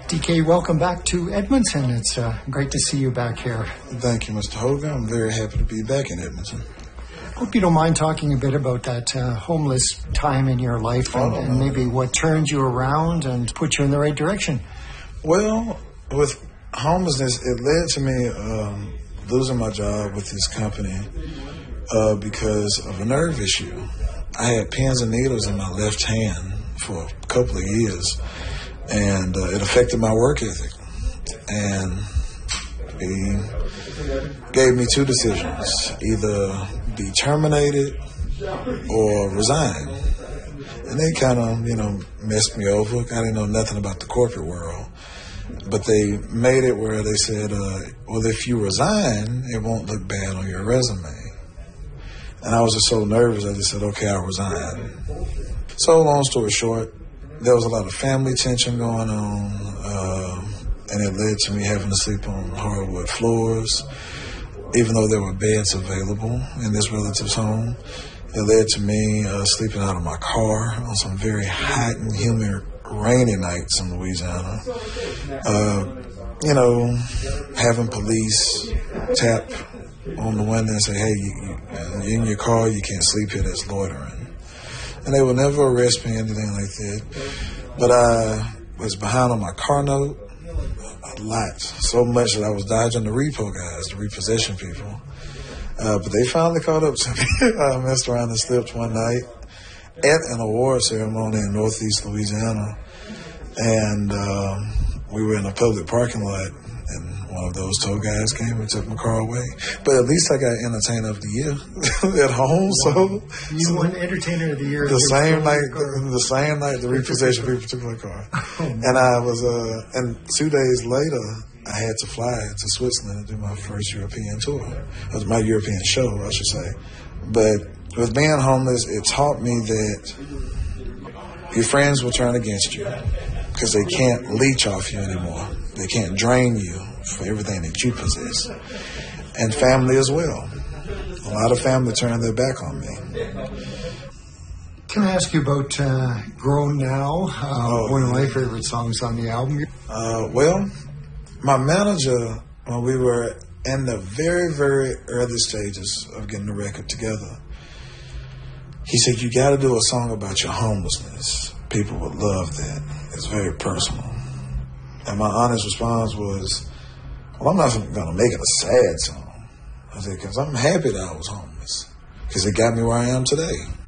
DK, welcome back to Edmonton. It's great to see you back here. Thank you, Mr. Hogan. I'm very happy to be back in Edmonton. Hope you don't mind talking a bit about that homeless time in your life and maybe what turned you around and put you in the right direction. Well, with homelessness, it led to me losing my job with this company because of a nerve issue. I had pins and needles in my left hand for a couple of years, and it affected my work ethic. And he gave me two decisions: either be terminated or resign. And they kind of, messed me over. I didn't know nothing about the corporate world. But they made it where they said, well, if you resign, it won't look bad on your resume. And I was just so nervous, I just said, okay, I'll resign. So long story short, there was a lot of family tension going on, and it led to me having to sleep on hardwood floors, even though there were beds available in this relative's home. It led to me sleeping out of my car on some very hot and humid, rainy nights in Louisiana. Having police tap on the window and say, hey, you in your car, you can't sleep here, that's loitering. And they would never arrest me or anything like that. But I was behind on my car note a lot, so much that I was dodging the repo guys, the repossession people. But they finally caught up to me. I messed around and slipped one night at an award ceremony in Northeast Louisiana. And we were in a public parking lot, and one of those tow guys came and took my car away. But at least I got Entertainer of the Year at home. Wow. You won Entertainer of the Year. The same night the repossession people took my car. And I was, and 2 days later, I had to fly to Switzerland to do my first European tour. It was my European show, I should say. But with being homeless, it taught me that your friends will turn against you because they can't leech off you anymore. They can't drain you for everything that you possess. And family as well. A lot of family turned their back on me. Can I ask you about Grown Now, one of my favorite songs on the album? Well, my manager, when we were in the very, very early stages of getting the record together, he said, you got to do a song about your homelessness. People would love that. It's very personal. And my honest response was, well, I'm not going to make it a sad song. I said, because I'm happy that I was homeless, because it got me where I am today.